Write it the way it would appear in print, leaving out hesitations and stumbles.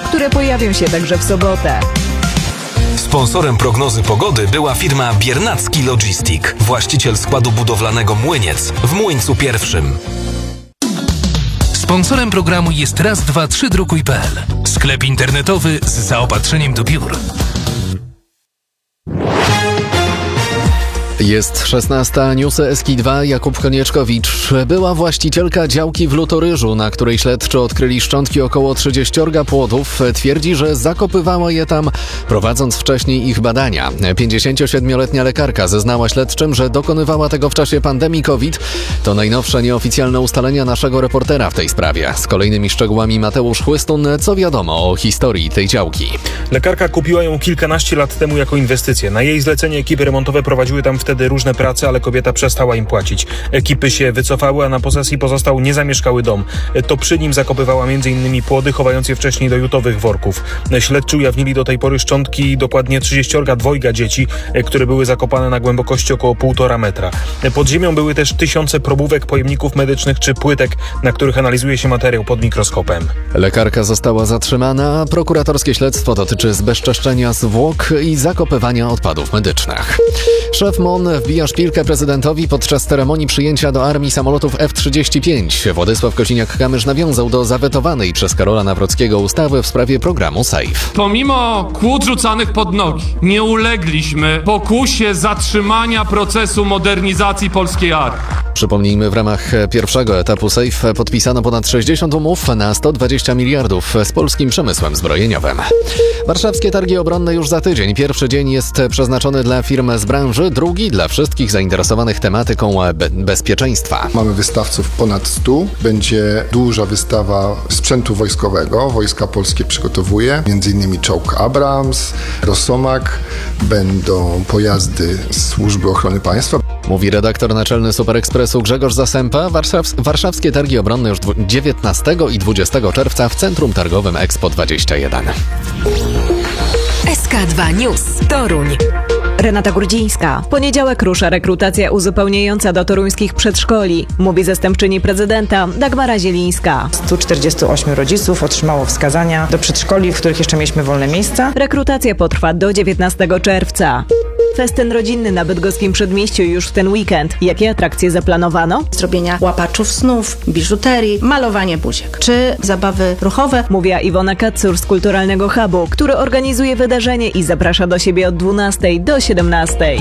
które pojawią się także w sobotę. Sponsorem prognozy pogody była firma Biernacki Logistic, właściciel składu budowlanego Młyniec w Młyńcu I. Sponsorem programu jest raz232.pl, sklep internetowy z zaopatrzeniem do biur. Jest 16. Newsy Eski2. Jakub Konieczkowicz. Była właścicielka działki w Lutoryżu, na której śledczy odkryli szczątki około 30 płodów. Twierdzi, że zakopywała je tam, prowadząc wcześniej ich badania. 57-letnia lekarka zeznała śledczym, że dokonywała tego w czasie pandemii COVID. To najnowsze nieoficjalne ustalenia naszego reportera w tej sprawie. Z kolejnymi szczegółami Mateusz Chłystun. Co wiadomo o historii tej działki? Lekarka kupiła ją kilkanaście lat temu jako inwestycję. Na jej zlecenie ekipy remontowe prowadziły tam wtedy różne prace, ale kobieta przestała im płacić. Ekipy się wycofały, a na posesji pozostał niezamieszkały dom. To przy nim zakopywała m.in. płody, chowając je wcześniej do jutowych worków. Śledczy ujawnili do tej pory szczątki dokładnie 32 dzieci, które były zakopane na głębokości około 1,5 metra. Pod ziemią były też tysiące probówek, pojemników medycznych czy płytek, na których analizuje się materiał pod mikroskopem. Lekarka została zatrzymana, a prokuratorskie śledztwo dotyczy zbezczeszczenia zwłok i zakopywania odpadów medycznych. Szef MON wbija szpilkę prezydentowi podczas ceremonii przyjęcia do armii samolotów F-35. Władysław Kosiniak-Kamysz nawiązał do zawetowanej przez Karola Nawrockiego ustawy w sprawie programu SAFE. Pomimo kłód rzucanych pod nogi, nie ulegliśmy pokusie zatrzymania procesu modernizacji polskiej armii. Przypomnijmy, w ramach pierwszego etapu SAFE podpisano ponad 60 umów na 120 miliardów z polskim przemysłem zbrojeniowym. Warszawskie targi obronne już za tydzień. Pierwszy dzień jest przeznaczony dla firm z branży, drugi dla wszystkich zainteresowanych tematyką bezpieczeństwa. Mamy wystawców ponad 100. Będzie duża wystawa sprzętu wojskowego. Wojska polskie przygotowuje. M.in. czołg Abrams, Rosomak. Będą pojazdy Służby Ochrony Państwa. Mówi redaktor naczelny Super Expressu Grzegorz Zasępa. Warszawskie targi obronne już 19 i 20 czerwca w Centrum Targowym Expo 21. SK2 News. Toruń. Renata Grudzińska. W poniedziałek rusza rekrutacja uzupełniająca do toruńskich przedszkoli, mówi zastępczyni prezydenta Dagmara Zielińska. 148 rodziców otrzymało wskazania do przedszkoli, w których jeszcze mieliśmy wolne miejsca. Rekrutacja potrwa do 19 czerwca. Festyn rodzinny na bydgoskim przedmieściu już w ten weekend. Jakie atrakcje zaplanowano? Zrobienia łapaczów snów, biżuterii, malowanie buziek czy zabawy ruchowe. Mówiła Iwona Kacur z Kulturalnego Hubu, który organizuje wydarzenie i zaprasza do siebie od 12 do 17.